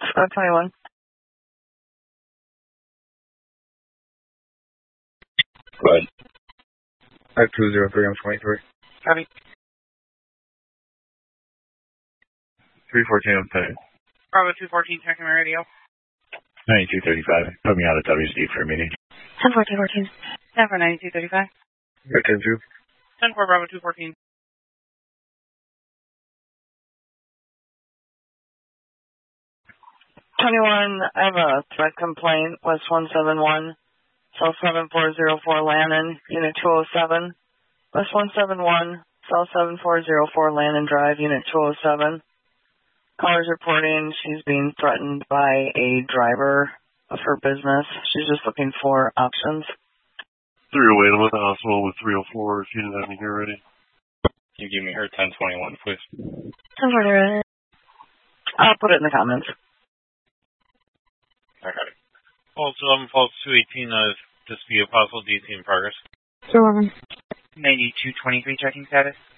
Squad 21. Go ahead. 5203 on 23. Copy. 314 on 10. Bravo 214, checking my radio. 9235. Put me out of WSD for a meeting. 10-4-2-14. 10-4-9235. 10-2. 10-4, Bravo 214. 21, I have a threat complaint, West 171, cell 7404 Lannon, unit 207. West 171, cell 7404 Lannon Drive, unit 207. Caller's reporting she's being threatened by a driver of her business. She's just looking for options. 308, I'm at the hospital with 304 if you didn't have me here ready. Can you give me her 1021, please? 10-4. I'll put it in the comments. Okay. Pulse 11, Pulse 218, this be a possible DC in progress. 211. 9223, checking status.